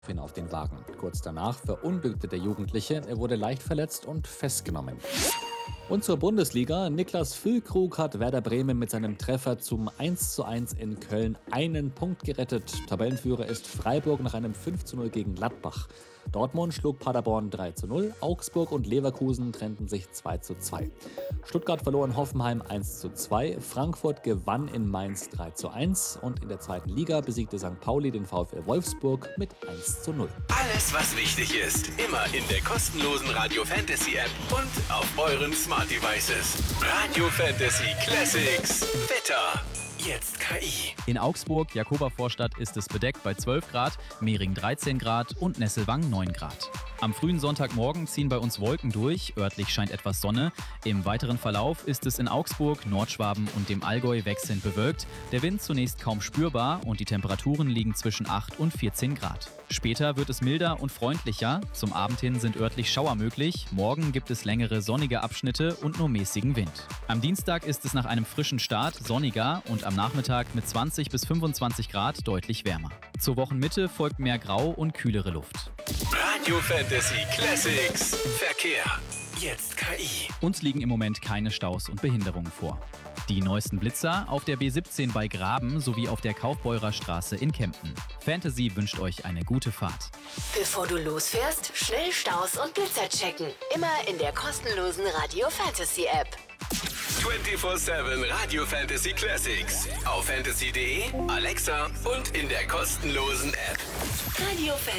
Auf den Wagen. Kurz danach verunglückte der Jugendliche, er wurde leicht verletzt und festgenommen. Und zur Bundesliga. Niklas Füllkrug hat Werder Bremen mit seinem Treffer zum 1:1 in Köln einen Punkt gerettet. Tabellenführer ist Freiburg nach einem 5:0 gegen Gladbach. Dortmund schlug Paderborn 3:0, Augsburg und Leverkusen trennten sich 2:2. Stuttgart verlor in Hoffenheim 1:2, Frankfurt gewann in Mainz 3:1 und in der zweiten Liga besiegte St. Pauli den VfL Wolfsburg mit 1:0. Alles, was wichtig ist, immer in der kostenlosen Radio Fantasy App und auf euren Smart Devices. Radio Fantasy Classics. Wetter. Jetzt KI. In Augsburg, Jakobervorstadt, ist es bedeckt bei 12 Grad, Mehring 13 Grad und Nesselwang 9 Grad. Am frühen Sonntagmorgen ziehen bei uns Wolken durch, örtlich scheint etwas Sonne. Im weiteren Verlauf ist es in Augsburg, Nordschwaben und dem Allgäu wechselnd bewölkt. Der Wind zunächst kaum spürbar und die Temperaturen liegen zwischen 8 und 14 Grad. Später wird es milder und freundlicher. Zum Abend hin sind örtlich Schauer möglich. Morgen gibt es längere sonnige Abschnitte und nur mäßigen Wind. Am Dienstag ist es nach einem frischen Start sonniger und am Nachmittag mit 20 bis 25 Grad deutlich wärmer. Zur Wochenmitte folgt mehr Grau und kühlere Luft. Radio Fantasy Classics. Verkehr. Jetzt KI. Uns liegen im Moment keine Staus und Behinderungen vor. Die neuesten Blitzer auf der B17 bei Graben sowie auf der Kaufbeurer Straße in Kempten. Fantasy wünscht euch eine gute Fahrt. Bevor du losfährst, schnell Staus und Blitzer checken. Immer in der kostenlosen Radio Fantasy App. 24/7 Radio Fantasy Classics. Auf fantasy.de, Alexa und in der kostenlosen App. Radio Fantasy.